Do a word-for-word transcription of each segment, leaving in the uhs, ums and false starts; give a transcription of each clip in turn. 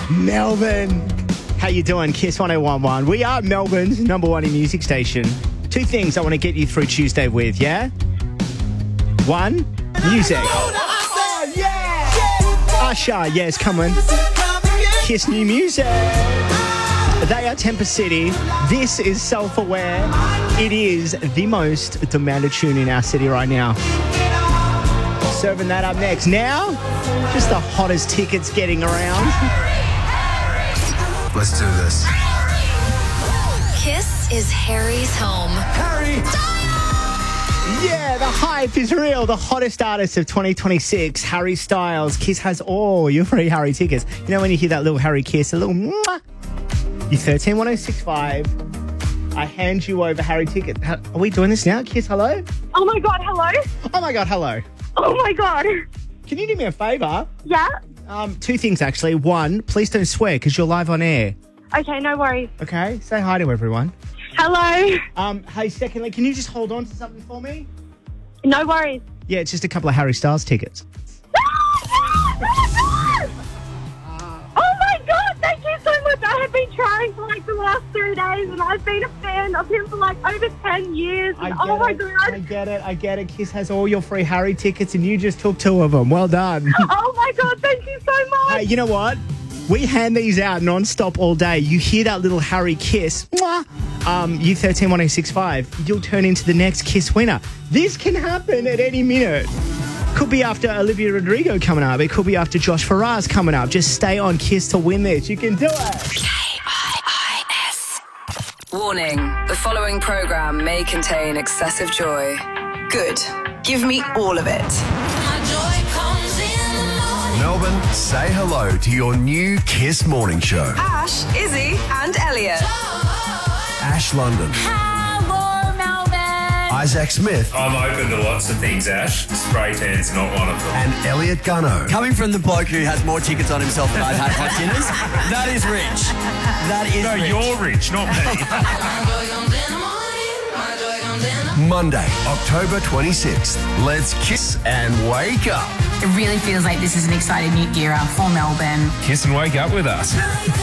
Melbourne. How you doing? Kiss one oh one one. We are Melbourne's number one in music station. Two things I want to get you through Tuesday with, yeah? One, music. Oh, yeah! Usher, yes, come on. Kiss new music. They are Temper City. This is Self-Aware. It is the most demanded tune in our city right now. Serving that up next. Now, just the hottest tickets getting around. Let's do this. Kiss is Harry's home. Harry! Yeah, the hype is real. The hottest artist of twenty twenty-six, Harry Styles. Kiss has all your free Harry tickets. You know when you hear that little Harry kiss, a little mwah? You thirteen one oh six five. I hand you over Harry tickets. Are we doing this now? Kiss, hello? Oh my God, hello? Oh my God, hello. Oh my God. Can you do me a favour? Yeah? Um, two things, actually. One, please don't swear because you're live on air. Okay, no worries. Okay? Say hi to everyone. Hello? Um, hey, secondly, can you just hold on to something for me? No worries. Yeah, it's just a couple of Harry Styles tickets. Oh my God, thank you so much. I have been trying for like the last three days and I've been a fan of him for like over ten years. I And get oh my it. God. I get it. I get it. Kiss has all your free Harry tickets and you just took two of them. Well done. Oh my God, thank you so much. Hey, you know what? We hand these out non-stop all day. You hear that little Harry kiss. Mwah. Um, you thirteen one oh six five. You'll turn into the next Kiss winner. This can happen at any minute. Could be after Olivia Rodrigo coming up. It could be after Josh Ferraz coming up. Just stay on Kiss to win this. You can do it. K I I S. Warning. The following program may contain excessive joy. Good. Give me all of it. My joy comes in the morning. Melbourne, say hello to your new Kiss morning show. Ash, Izzy, and Elliot. Ash London, Hello, Melbourne. Isaac Smith, I'm open to lots of things, Ash. Spray tan's not one of them. and Elliot Gunno. Coming from the bloke who has more tickets on himself than I've had hot dinners, that is rich. That is No, rich. you're rich, not me. My joy comes in the morning. My joy comes in the Monday, October twenty-sixth. Let's kiss and wake up. It really feels like this is an exciting new era for Melbourne. Kiss and wake up with us.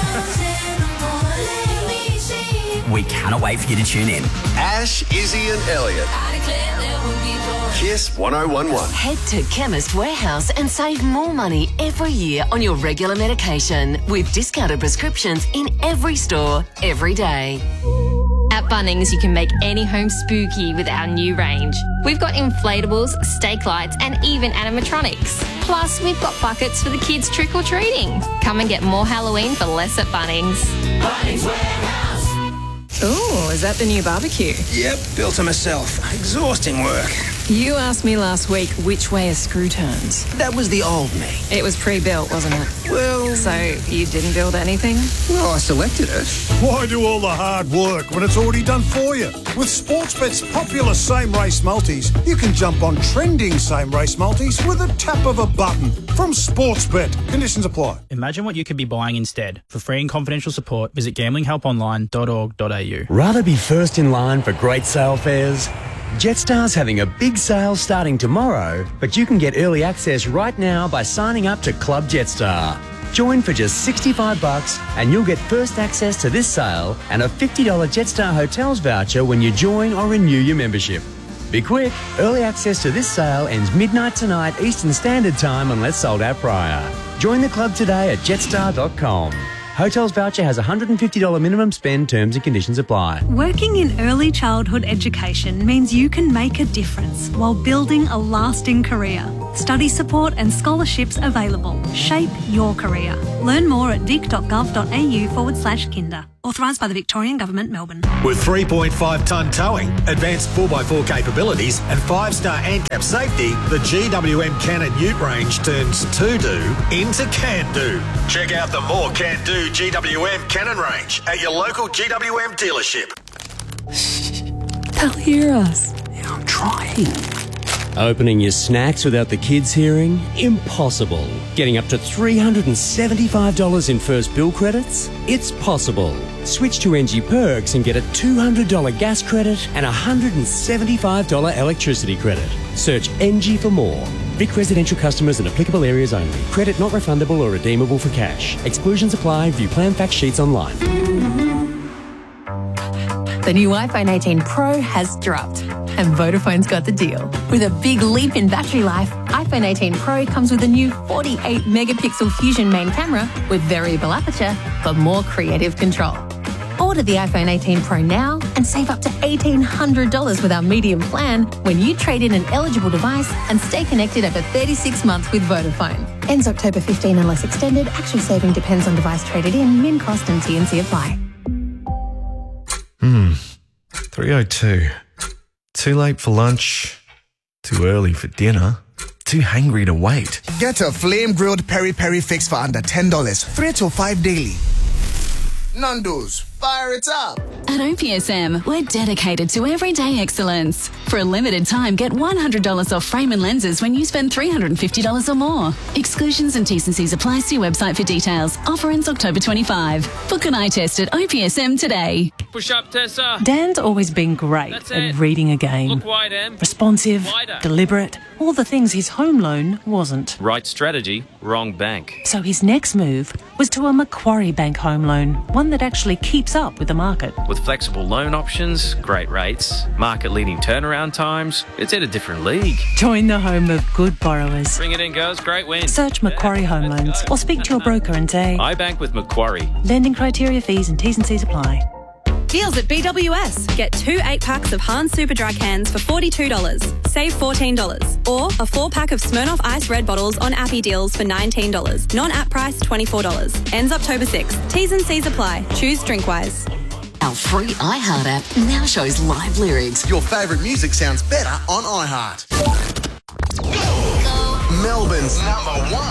We cannot wait for you to tune in. Ash, Izzy, and Elliot. I declare there will be joy. Kiss one oh one one. Head to Chemist Warehouse and save more money every year on your regular medication with discounted prescriptions in every store, every day. At Bunnings, you can make any home spooky with our new range. We've got inflatables, stake lights, and even animatronics. Plus, we've got buckets for the kids trick-or-treating. Come and get more Halloween for less at Bunnings. Bunnings Warehouse. Oh, is that the new barbecue? Yep, built it myself. Exhausting work. You asked me last week which way a screw turns. That was the old me. It was pre-built, wasn't it? Well... So you didn't build anything? Well, I selected it. Why do all the hard work when it's already done for you? With Sportsbet's popular same-race multis, you can jump on trending same-race multis with a tap of a button. From Sportsbet. Conditions apply. Imagine what you could be buying instead. For free and confidential support, visit gambling help online dot org dot a u. Rather be first in line for great sale fares? Jetstar's having a big sale starting tomorrow, but you can get early access right now by signing up to Club Jetstar. Join for just sixty-five bucks and you'll get first access to this sale and a fifty dollars Jetstar Hotels voucher when you join or renew your membership. Be quick, early access to this sale ends midnight tonight Eastern Standard Time unless sold out prior. Join the club today at jetstar dot com. Hotels voucher has a one hundred fifty dollars minimum spend. Terms and conditions apply. Working in early childhood education means you can make a difference while building a lasting career. Study support and scholarships available. Shape your career. Learn more at vic dot gov dot a u forward slash kinder. Authorised by the Victorian Government, Melbourne. With three point five tonne towing, advanced four by four capabilities and five star A N C A P safety, the G W M Cannon Ute range turns to-do into can-do. Check out the more can-do G W M Cannon range at your local G W M dealership. They'll hear us. Yeah, I'm trying. Opening your snacks without the kids hearing? Impossible. Getting up to three hundred seventy-five dollars in first bill credits? It's possible. Switch to N G Perks and get a two hundred dollars gas credit and a one hundred seventy-five dollars electricity credit. Search N G for more. Vic residential customers and applicable areas only. Credit not refundable or redeemable for cash. Exclusions apply. View plan fact sheets online. The new iPhone eighteen Pro has dropped, and Vodafone's got the deal. With a big leap in battery life, iPhone eighteen Pro comes with a new forty-eight megapixel Fusion main camera with variable aperture for more creative control. Order the iPhone eighteen Pro now and save up to eighteen hundred dollars with our medium plan when you trade in an eligible device and stay connected over thirty-six months with Vodafone. Ends October fifteenth unless extended. Actual saving depends on device traded in. Min cost and T and C apply. Hmm. three oh two. Too late for lunch. Too early for dinner. Too hangry to wait. Get a flame-grilled peri-peri fix for under ten dollars. Three to five daily. Nando's, fire it up. At O P S M, we're dedicated to everyday excellence. For a limited time, get one hundred dollars off frame and lenses when you spend three hundred fifty dollars or more. Exclusions and T's and C's apply. See website for details. Offer ends October twenty-fifth. Book an eye test at O P S M today. Push up, Tessa. Dan's always been great That's at it. reading a game. Look wide, Em. Responsive, Wider. deliberate, all the things his home loan wasn't. Right strategy, wrong bank. So his next move was to a Macquarie Bank home loan, one that actually keeps up with the market. With flexible loan options, great rates, market-leading turnaround times, it's at a different league. Join the home of good borrowers. Bring it in, girls. Great win. Search Macquarie Home Loans or speak to your broker and say, I bank with Macquarie. lending criteria, fees and T's and C's apply. Deals at B W S. Get two eight-packs of Hans Super Dry cans for forty-two dollars. Save fourteen dollars. Or a four-pack of Smirnoff Ice Red bottles on Appy Deals for nineteen dollars. Non-app price twenty-four dollars. Ends October sixth. T's and C's apply. Choose DrinkWise. Our free iHeart app now shows live lyrics. Your favourite music sounds better on iHeart. Go! Melbourne's number one